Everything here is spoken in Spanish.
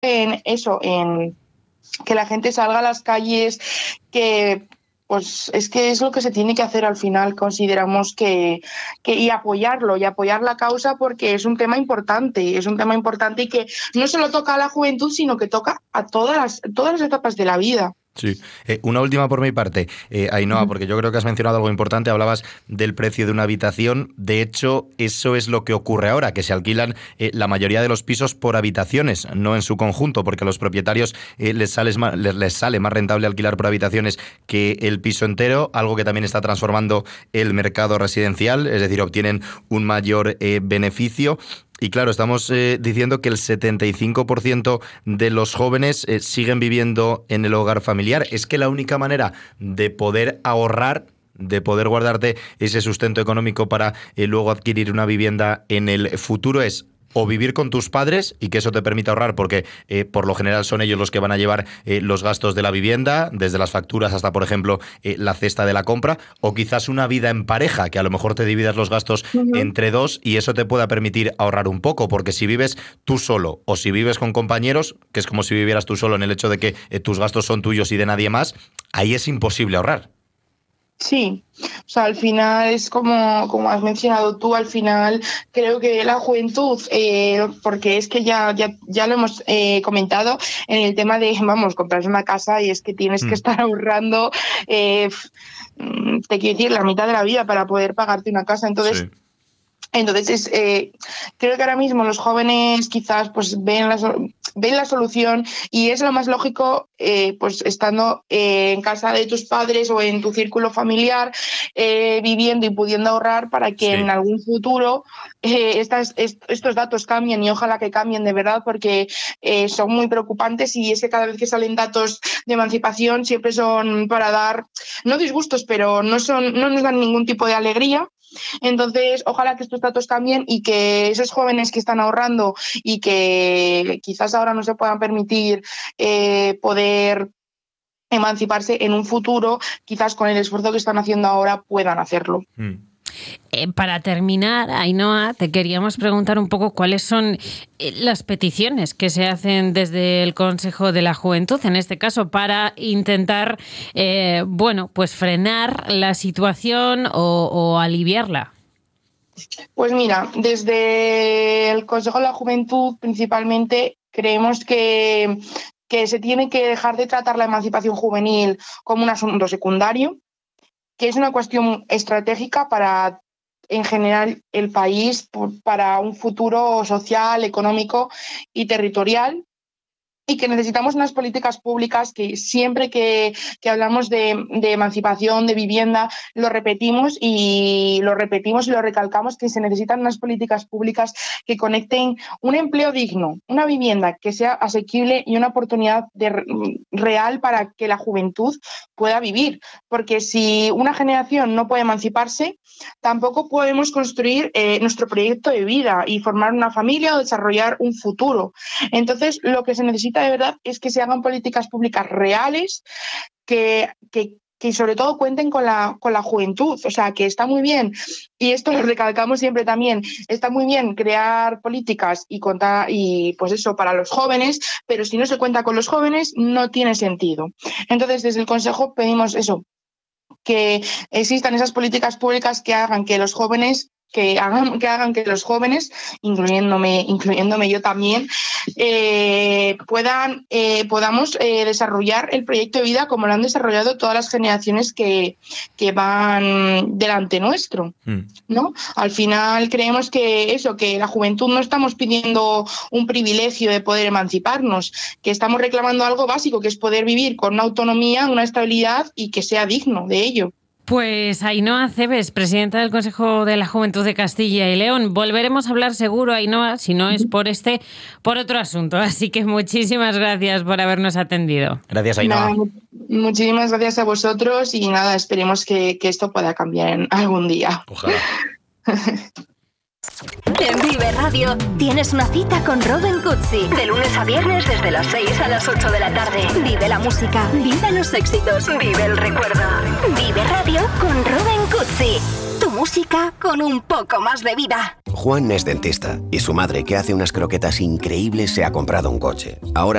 en eso, en que la gente salga a las calles, que pues es que es lo que se tiene que hacer al final. Consideramos que y apoyar la causa, porque es un tema importante y que no solo toca a la juventud, sino que toca a todas las etapas de la vida. Sí. Una última por mi parte, Ainhoa, porque yo creo que has mencionado algo importante. Hablabas del precio de una habitación. De hecho, eso es lo que ocurre ahora, que se alquilan la mayoría de los pisos por habitaciones, no en su conjunto, porque a los propietarios les sale más rentable alquilar por habitaciones que el piso entero, algo que también está transformando el mercado residencial, es decir, obtienen un mayor beneficio. Y claro, estamos diciendo que el 75% de los jóvenes siguen viviendo en el hogar familiar. Es que la única manera de poder ahorrar, de poder guardarte ese sustento económico para luego adquirir una vivienda en el futuro, es o vivir con tus padres y que eso te permita ahorrar, porque por lo general son ellos los que van a llevar los gastos de la vivienda, desde las facturas hasta, por ejemplo, la cesta de la compra, o quizás una vida en pareja, que a lo mejor te dividas los gastos entre dos y eso te pueda permitir ahorrar un poco, porque si vives tú solo o si vives con compañeros, que es como si vivieras tú solo en el hecho de que tus gastos son tuyos y de nadie más, ahí es imposible ahorrar. Sí, o sea, al final es como has mencionado tú, al final creo que la juventud, porque es que ya lo hemos comentado en el tema de, comprarse una casa, y es que tienes que estar ahorrando, te quiero decir, la mitad de la vida para poder pagarte una casa. Entonces, sí. Entonces, creo que ahora mismo los jóvenes quizás pues ven la solución, y es lo más lógico, pues estando en casa de tus padres o en tu círculo familiar, viviendo y pudiendo ahorrar para que en algún futuro estos datos cambien, y ojalá que cambien de verdad, porque son muy preocupantes, y es que cada vez que salen datos de emancipación siempre son para dar, no disgustos, pero no nos dan ningún tipo de alegría. Entonces, ojalá que estos datos cambien y que esos jóvenes que están ahorrando y que quizás ahora no se puedan permitir poder emanciparse en un futuro, quizás con el esfuerzo que están haciendo ahora puedan hacerlo. Para terminar, Ainhoa, te queríamos preguntar un poco cuáles son las peticiones que se hacen desde el Consejo de la Juventud, en este caso, para intentar pues frenar la situación o aliviarla. Pues mira, desde el Consejo de la Juventud principalmente creemos que se tiene que dejar de tratar la emancipación juvenil como un asunto secundario, que es una cuestión estratégica para, en general, el país, para un futuro social, económico y territorial, y que necesitamos unas políticas públicas que siempre que hablamos de emancipación, de vivienda, lo repetimos y lo recalcamos, que se necesitan unas políticas públicas que conecten un empleo digno, una vivienda que sea asequible y una oportunidad real para que la juventud pueda vivir. Porque si una generación no puede emanciparse, tampoco podemos construir nuestro proyecto de vida y formar una familia o desarrollar un futuro. Entonces, lo que se necesita de verdad es que se hagan políticas públicas reales que sobre todo cuenten con la juventud. O sea, que está muy bien, y esto lo recalcamos siempre también, está muy bien crear políticas y pues eso, para los jóvenes, pero si no se cuenta con los jóvenes no tiene sentido. Entonces, desde el Consejo pedimos eso, que existan esas políticas públicas que hagan que los jóvenes, incluyéndome yo también, podamos desarrollar el proyecto de vida como lo han desarrollado todas las generaciones que van delante nuestro, ¿no? Al final creemos que la juventud no estamos pidiendo un privilegio de poder emanciparnos, que estamos reclamando algo básico, que es poder vivir con una autonomía, una estabilidad y que sea digno de ello. Pues Ainhoa Cebes, presidenta del Consejo de la Juventud de Castilla y León. Volveremos a hablar seguro, Ainhoa, si no es por otro asunto. Así que muchísimas gracias por habernos atendido. Gracias, Ainhoa. Muchísimas gracias a vosotros, y nada, esperemos que esto pueda cambiar algún día. Ojalá. En Vive Radio tienes una cita con Robin Cutsi, de lunes a viernes desde las 6 a las 8 de la tarde. Vive la música, vive los éxitos, vive el recuerdo. Vive Radio con Robin Cutsi. Tu música con un poco más de vida. Juan es dentista y su madre, que hace unas croquetas increíbles, se ha comprado un coche. Ahora